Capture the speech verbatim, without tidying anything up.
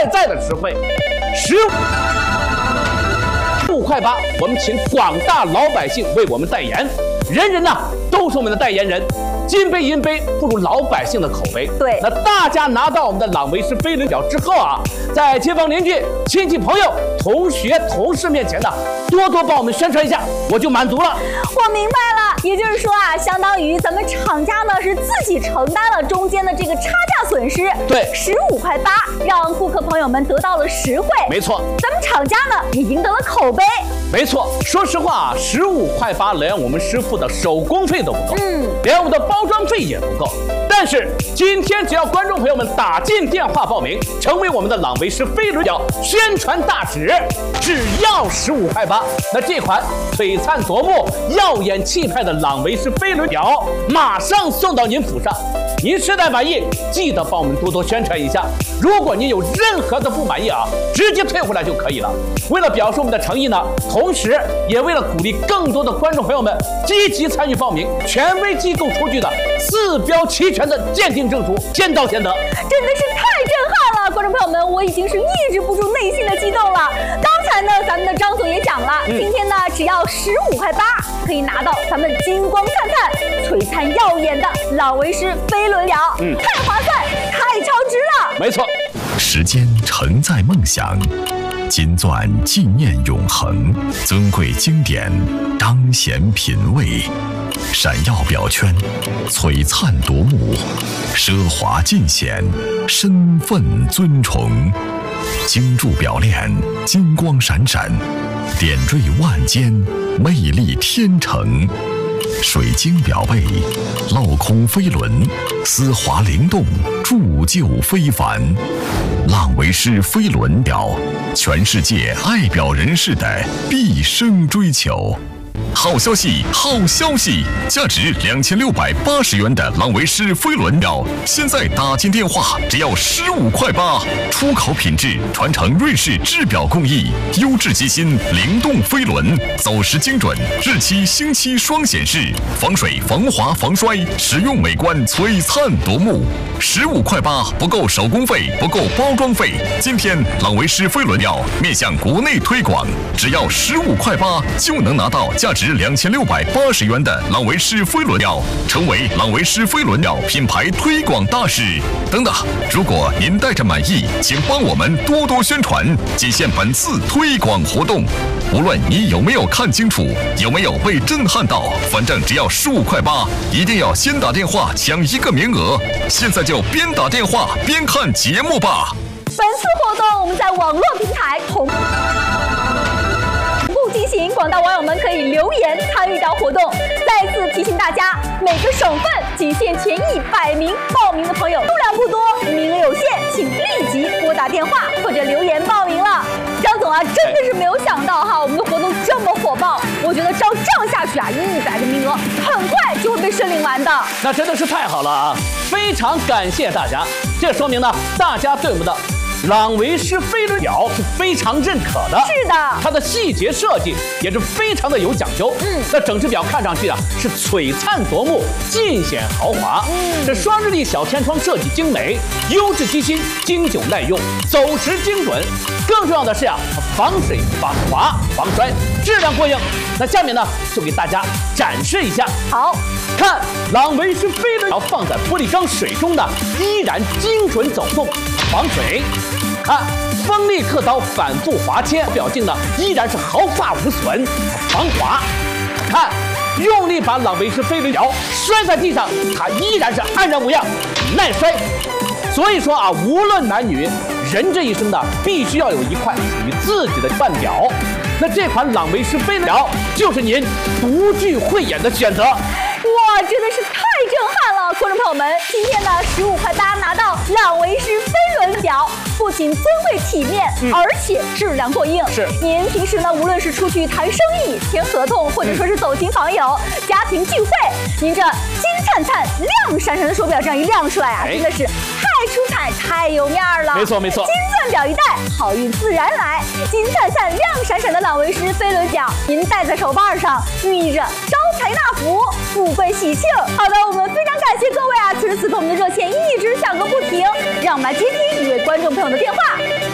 在在的实惠，十五块八，我们请广大老百姓为我们代言，人人呐都是我们的代言人。金杯银杯不如老百姓的口碑。 对， 那大家拿到我们的朗维诗飞轮表之后啊，在街坊邻居、亲戚朋友、同学、同事面前呢，多多帮我们宣传一下，我就满足了。 我明白了，也就是说啊，相当于咱们厂家呢是自己承担了中间的这个差价损失。 对， 十五块八，让顾客朋友们得到了实惠。 没错， 咱们厂家呢也赢得了口碑。 没错，说实话啊，十五块八连我们师傅的手工费都不够， 嗯， 连我们的包装费也不够。但是今天只要观众朋友们打进电话报名，成为我们的朗维诗飞轮表宣传大使，只要十五块八，那这款璀璨夺目、耀眼气派的朗维诗飞轮表马上送到您府上。您实在满意，记得帮我们多多宣传一下。如果您有任何的不满意啊，直接退回来就可以了。为了表示我们的诚意呢，同时也为了鼓励更多的观众朋友们积极参与报名，权威机构出具的四标齐全的鉴定证书，先到先得。 真的是太震撼了，观众朋友们，我已经是抑制不住内心的激动了。刚才呢，咱们的张总也讲了，嗯、今天呢只要十五块八，可以拿到咱们金光灿灿、璀璨耀眼的朗维诗飞轮表，嗯，太划算，太超值了。 没错， 时间承载梦想，金钻纪念永恒，尊贵经典彰显品味，闪耀表圈璀璨夺目，奢华尽显身份尊崇，精铸表链金光闪闪，点缀万间魅力天成，水晶表背镂空飞轮，丝滑灵动铸就非凡。朗维诗飞轮表，全世界爱表人士的毕生追求。好消息，好消息！价值两千六百八十元的朗维诗飞轮表，现在打进电话只要十五块八，出口品质，传承瑞士制表工艺，优质机芯，灵动飞轮，走时精准，日期星期双显示，防水、防滑、防摔，实用美观，璀璨夺目。十五块八不够手工费，不够包装费。今天朗维诗飞轮表面向国内推广，只要十五块八就能拿到价值两千六百八十元的朗维诗飞轮表，成为朗维诗飞轮表品牌推广大使。等等，如果您带着满意，请帮我们多多宣传，仅限本次推广活动。无论你有没有看清楚，有没有被震撼到，反正只要十五块八，一定要先打电话抢一个名额。现在就边打电话边看节目吧。 本次活动我们在网络平台同步进行，广大网友们可以留言参与到活动。再次提醒大家，每个省份仅限前一百名报名的朋友，数量不多，名额有限，请立即拨打电话或者留言报名了。张总啊，真的是没有想到哈，我们的活动这么火爆。我觉得照这样下去啊，一百个名额很快就会被顺领完的。 那真的是太好了啊！非常感谢大家，这说明呢，大家对我们的朗维诗飞轮表是非常认可的。 是的， 它的细节设计也是非常的有讲究。嗯，那整只表看上去啊是璀璨夺目，尽显豪华。嗯，这双日历小天窗设计精美，优质机芯，经久耐用，走时精准。更重要的是啊，防水、防滑、防摔，质量过硬。那下面呢，就给大家展示一下。 好， 看朗维诗飞轮表放在玻璃缸水中呢，依然精准走动，防水。看，锋利刻刀反复划切，表径呢依然是毫发无损，防滑。看，用力把朗维诗飞轮表摔在地上，它依然是安然无恙，耐摔。所以说啊，无论男女，人这一生呢，必须要有一块属于自己的腕表。那这款朗维诗飞轮表就是您独具慧眼的选择。 哇，真的是太震撼了！观众朋友们，今天呢十五块八拿到朗维诗飞轮表，不仅尊贵体面，嗯、而且质量过硬。 是， 您平时呢，无论是出去谈生意、签合同，或者说是走亲访友、家庭聚会，您这金灿灿、亮闪闪的手表这样一亮出来啊，哎、真的是太出彩、太有面了。 没错没错， 金钻表一戴，好运自然来。金灿灿、亮闪闪的朗维诗飞轮表，您戴在手腕上，寓意着招财纳福、富贵喜庆。好的，我们非常感谢各位啊，此时此刻我们的热线一直响个不停，让我们来接听一位观众朋友的电话。